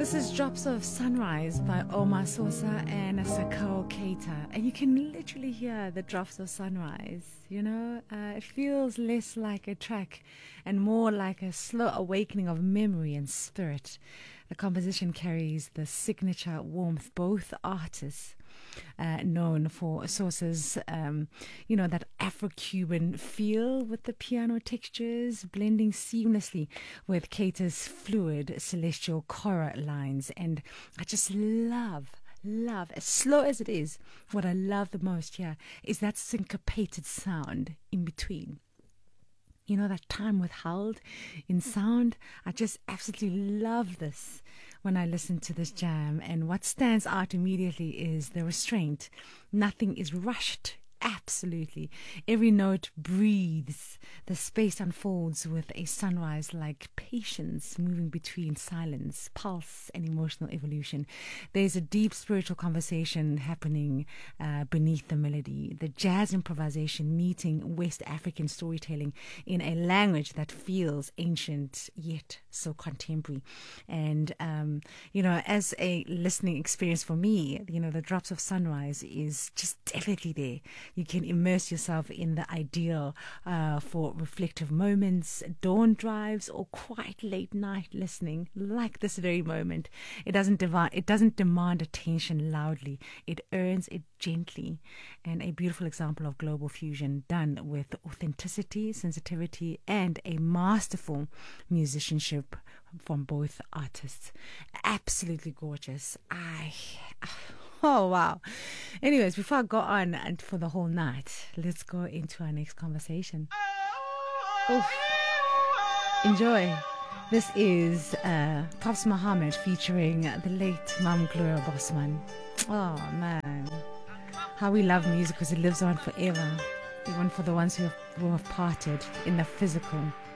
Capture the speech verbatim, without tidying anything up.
This is Drops of Sunrise by Omar Sosa and Sakao Keita. And you can literally hear the drops of sunrise, you know. Uh, it feels less like a track and more like a slow awakening of memory and spirit. The composition carries the signature warmth. Both artists Uh, known for Sosa's, um, you know, that Afro-Cuban feel with the piano textures blending seamlessly with Keita's fluid celestial chora lines. And I just love, love, as slow as it is, what I love the most here is that syncopated sound in between. You know, that time withheld in sound. I just absolutely love this when I listen to this jam. And what stands out immediately is the restraint. Nothing is rushed. Absolutely. Every note breathes. The space unfolds with a sunrise like patience moving between silence, pulse, and emotional evolution. There's a deep spiritual conversation happening uh, beneath the melody. The jazz improvisation meeting West African storytelling in a language that feels ancient yet so contemporary. And, um, you know, as a listening experience for me, you know, the Drops of Sunrise is just definitely there. You can immerse yourself in the ideal uh, for reflective moments, dawn drives, or quite late night listening, like this very moment. It doesn't divide, it doesn't demand attention loudly. It earns it gently. And a beautiful example of global fusion done with authenticity, sensitivity, and a masterful musicianship from both artists. Absolutely gorgeous. I. Oh, wow. Anyways, before I go on and for the whole night, let's go into our next conversation. Oof. Enjoy. This is uh, Pops Muhammad featuring the late Mam Gloria Bosman. Oh, man. How we love music because it lives on forever, even for the ones who have, who have parted in the physical.